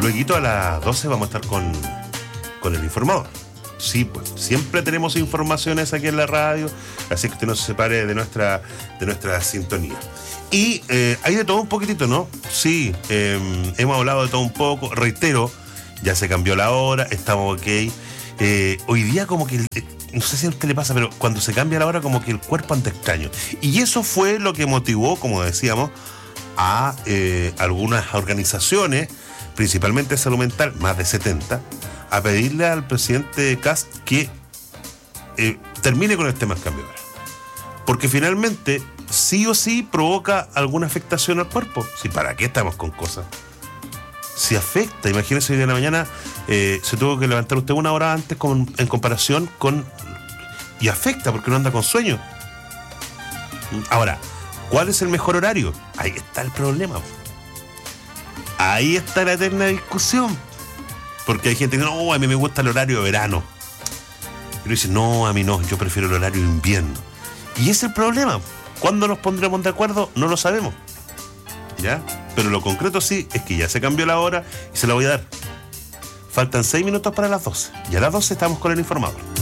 luego a las 12 vamos a estar con el informador. Sí, pues siempre tenemos informaciones aquí en la radio, así que usted no se separe de nuestra sintonía. Y hay de todo un poquitito, ¿no? Sí, hemos hablado de todo un poco. Reitero, ya se cambió la hora, estamos ok. Hoy día como que, no sé si a usted le pasa, pero cuando se cambia la hora como que el cuerpo anda extraño. Y eso fue lo que motivó, como decíamos, a algunas organizaciones, principalmente Salud Mental, más de 70, a pedirle al presidente Kast que termine con el tema del cambio de hora. Porque finalmente, sí o sí, provoca alguna afectación al cuerpo. Si ¿para qué estamos con cosas? Si afecta, imagínese hoy de la mañana se tuvo que levantar usted una hora antes en comparación con... Y afecta porque no anda con sueño. Ahora, ¿cuál es el mejor horario? Ahí está el problema. Ahí está la eterna discusión. Porque hay gente que dice, no, a mí me gusta el horario de verano. Y uno dice, no, a mí no, yo prefiero el horario de invierno. Y ese es el problema. ¿Cuándo nos pondremos de acuerdo? No lo sabemos. ¿Ya? Pero lo concreto sí es que ya se cambió la hora y se la voy a dar. Faltan 6 minutos para las 12. Y a las 12 estamos con el informador.